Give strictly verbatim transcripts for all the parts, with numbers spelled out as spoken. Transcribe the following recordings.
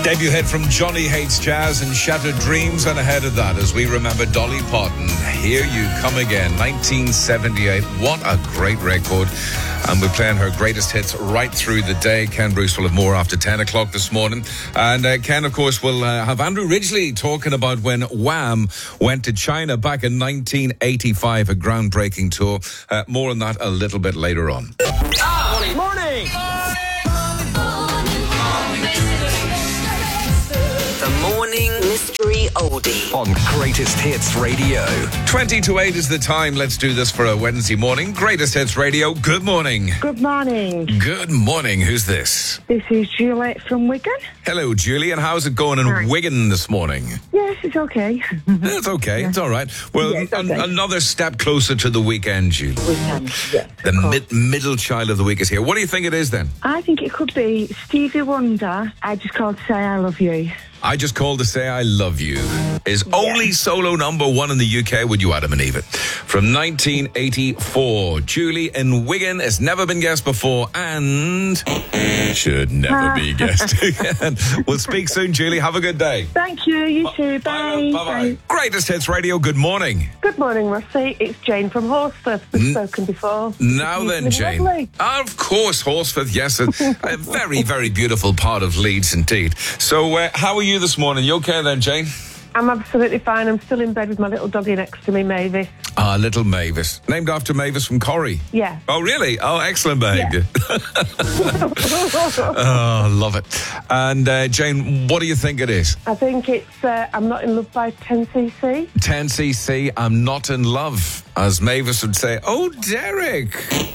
Debut hit from Johnny Hates Jazz and Shattered Dreams, and ahead of that, as we remember Dolly Parton, Here You Come Again, nineteen seventy-eight. What a great record. And we're playing her greatest hits right through the day. Ken Bruce will have more after ten o'clock this morning. And uh, Ken, of course, will uh, have Andrew Ridgeley talking about when Wham went to China back in nineteen eighty-five, a groundbreaking tour. Uh, more on that a little bit later on. Ah, morning! Morning! The Morning Mystery Oldie On Greatest Hits Radio. twenty to eight is the time. Let's do this for a Wednesday morning. Greatest Hits Radio. Good morning. Good morning. Good morning. Who's this? This is Juliet from Wigan. Hello, Julie. And how's it going in Hi. Wigan this morning? Yes, it's okay. It's okay. It's all right. Well, Yeah, it's okay. an- another step closer to the weekend, Julie. Weekend, yes. The of course. mid- middle child of the week is here. What do you think it is then? I think it could be Stevie Wonder. I just called to say I love you. I Just Called to Say I Love You is only solo number one in the U K, would you, Adam and Eva? From nineteen eighty-four. Julie in Wigan has never been guessed before and should never be guessed again. We'll speak soon, Julie. Have a good day. Thank you. You too. Bye. Bye-bye. Greatest Hits Radio, good morning. Good morning, Rusty. It's Jane from Horsforth. We've spoken before. Now You've then, been Jane. lovely. Of course, Horsforth, yes. A, a very, very beautiful part of Leeds indeed. So, uh, how are you this morning? You okay then, Jane? I'm absolutely fine. I'm still in bed with my little doggy next to me, Mavis. Ah, little Mavis. Named after Mavis from Corrie. Yeah. Oh, really? Oh, excellent behaviour. Oh, love it. And, uh, Jane, what do you think it is? I think it's uh, I'm Not in Love by ten C C. ten C C, I'm Not in Love. As Mavis would say, oh, Derek.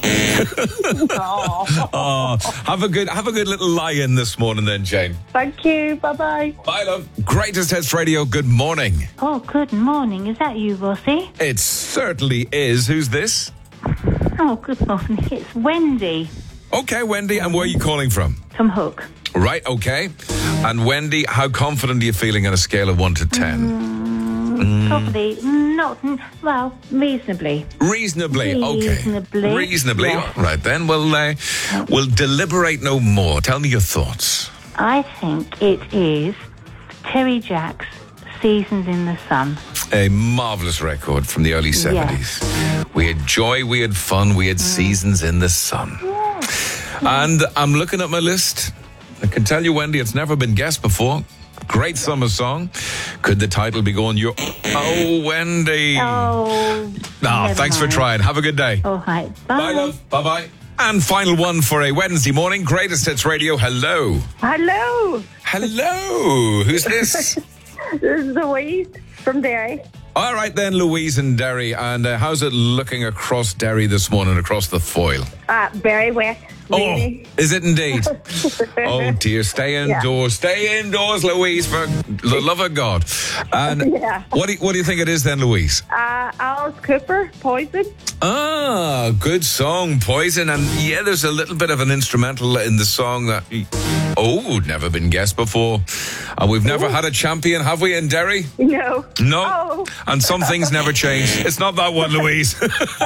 Oh. Oh, have a good, have a good little lie-in this morning then, Jane. Thank you. Bye-bye. Bye, love. Greatest Hits Radio, good morning. Oh, good morning. Is that you, Rossi? It certainly is. Who's this? Oh, good morning. It's Wendy Okay, Wendy, and where are you calling from? from Hook. Right, okay. And Wendy, how confident are you feeling on a scale of one to ten? Probably not, well, reasonably. Reasonably, okay. Reasonably, Reasonably. yes. Right then, we'll, uh, we'll deliberate no more. Tell me your thoughts. I think it is Terry Jacks' Seasons in the Sun. A marvellous record from the early seventies. We had joy, we had fun, we had seasons in the sun. And I'm looking at my list. I can tell you, Wendy, it's never been guessed before. Great summer song. Could the title be going, your... Oh, Wendy. Oh, Ah, never thanks for mind. trying. Have a good day. All right, bye. Bye, love. Bye-bye. And final one for a Wednesday morning. Greatest Hits Radio. Hello. Hello. Hello. Who's this? This is Louise from Derry. All right then, Louise and Derry. And uh, how's it looking across Derry this morning, across the foil? Uh, very wet. Really. Oh, is it indeed? Oh dear, stay indoors. Stay indoors, Louise, for the love of God. And Yeah. what do you, what do you think it is then, Louise? Uh, Alice Cooper, Poison. Ah, good song, Poison. And yeah, there's a little bit of an instrumental in the song that, oh, never been guessed before. And we've never had a champion, have we, in Derry? No. No. Oh. And some things never change. It's not that one, Louise.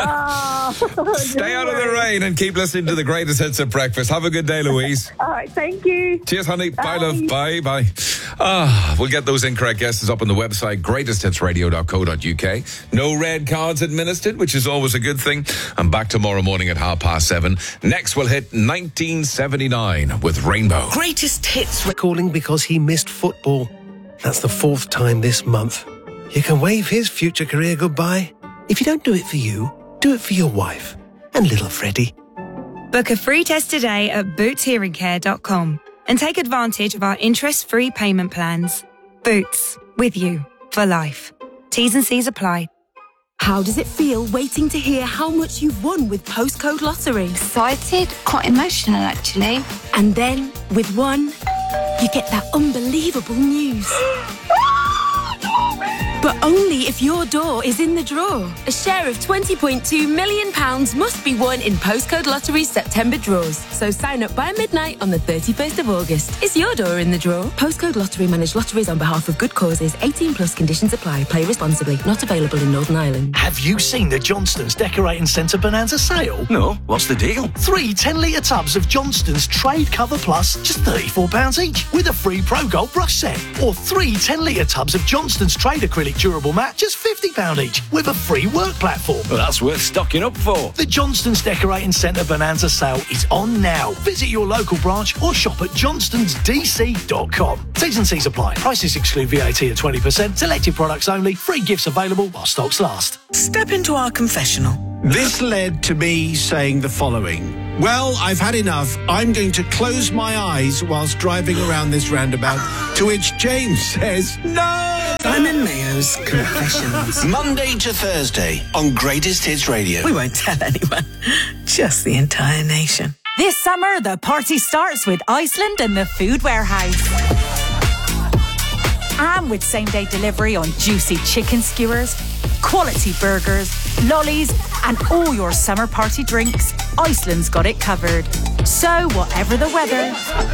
Oh, Stay out of the rain and keep listening to the greatest hits at breakfast. Have a good day, Louise. All right, thank you. Cheers, honey. Bye, Bye. love. Bye, bye. Ah, we'll get those incorrect guesses up on the website, greatest hits radio dot co dot uk. No red cards administered, which is always a good thing. I'm back tomorrow morning at half past seven. Next, we'll hit nineteen seventy-nine with Rainbow. Greatest Hits Calling because he missed football. That's the fourth time this month. You can wave his future career goodbye. If you don't do it for you, do it for your wife and little Freddie. Book a free test today at boots hearing care dot com and take advantage of our interest-free payment plans. Boots, with you for life. T's and C's apply. How does it feel waiting to hear how much you've won with Postcode Lottery? Excited, quite emotional actually. And then, with one, you get that unbelievable news. But only if your door is in the draw. A share of twenty point two million pounds must be won in Postcode Lottery's September draws. So sign up by midnight on the thirty-first of August. Is your door in the draw? Postcode Lottery manage lotteries on behalf of good causes. eighteen plus conditions apply. Play responsibly. Not available in Northern Ireland. Have you seen the Johnston's Decorating Centre Bonanza sale? No, what's the deal? Three ten litre tubs of Johnston's Trade Cover Plus, just thirty-four pounds each, with a free Pro Gold brush set. Or three ten litre tubs of Johnston's Trade Acrylic Durable Mat, just fifty pounds each, with a free work platform. Well, that's worth stocking up for. The Johnston's Decorating Centre Bonanza sale is on now. Visit your local branch or shop at johnstons d c dot com. T's and C's apply. Prices exclude V A T at twenty percent. Selected products only. Free gifts available while stocks last. Step into our confessional. This led to me saying the following. Well, I've had enough. I'm going to close my eyes whilst driving around this roundabout, to which James says, no! Simon Mayo's Confessions. Monday to Thursday on Greatest Hits Radio. We won't tell anyone, just the entire nation. This summer, the party starts with Iceland and the Food Warehouse. And with same-day delivery on juicy chicken skewers, quality burgers, lollies, and all your summer party drinks, Iceland's got it covered. So, whatever the weather,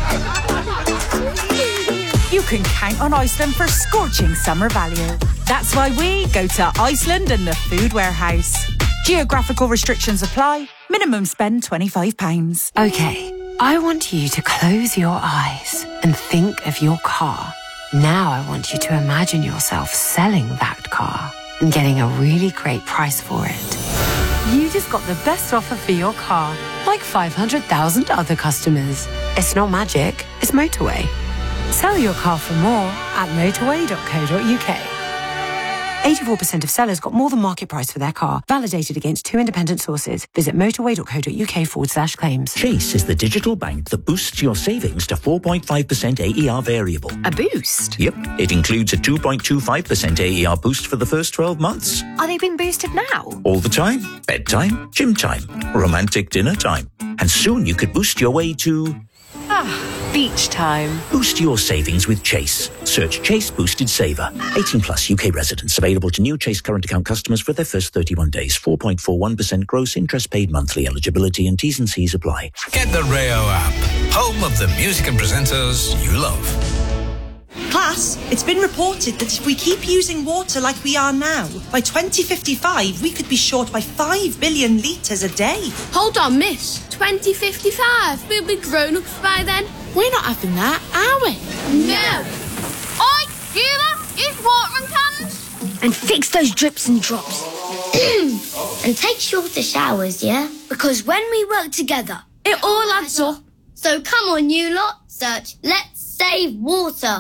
you can count on Iceland for scorching summer value. That's why we go to Iceland and the Food Warehouse. Geographical restrictions apply. Minimum spend twenty-five pounds. Okay, I want you to close your eyes and think of your car. Now I want you to imagine yourself selling that car and getting a really great price for it. You just got the best offer for your car, like five hundred thousand other customers. It's not magic, it's Motorway. Sell your car for more at motorway dot co dot u k. eighty-four percent of sellers got more than market price for their car, validated against two independent sources. Visit motorway dot co dot u k forward slash claims. Chase is the digital bank that boosts your savings to four point five percent A E R variable. A boost? Yep. It includes a two point two five percent A E R boost for the first twelve months. Are they being boosted now? All the time. Bedtime, gym time, romantic dinner time. And soon you could boost your way to... Ah, beach time. Boost your savings with Chase. Search Chase Boosted Saver. eighteen plus U K residents. Available to new Chase current account customers for their first thirty-one days. four point four one percent gross interest paid monthly. Eligibility and T's and C's apply. Get the Rayo app. Home of the music and presenters you love. Class, it's been reported that if we keep using water like we are now, by twenty fifty-five we could be short by five billion litres a day. Hold on, miss. twenty fifty-five? We'll be grown-ups by then. We're not having that, are we? No. Oi, you lot, use watering cans. And fix those drips and drops. And take shorter showers, yeah? Because when we work together, it all adds up. So come on, you lot, search Let's Save Water.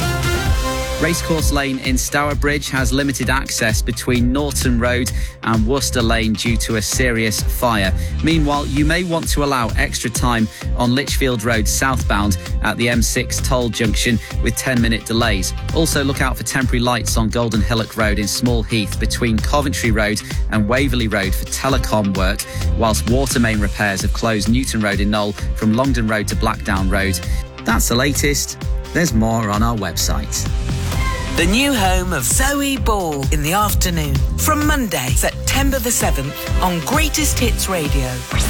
Racecourse Lane in Stourbridge has limited access between Norton Road and Worcester Lane due to a serious fire. Meanwhile, you may want to allow extra time on Lichfield Road southbound at the M six toll junction with ten minute delays. Also look out for temporary lights on Golden Hillock Road in Small Heath between Coventry Road and Waverley Road for telecom work, whilst water main repairs have closed Newton Road in Knoll from Longdon Road to Blackdown Road. That's the latest. There's more on our website. The new home of Zoe Ball in the afternoon. From Monday, September the seventh, on Greatest Hits Radio.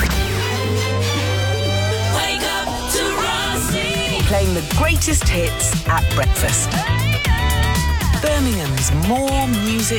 Wake up to Rossi. Playing the greatest hits at breakfast. Birmingham's More Music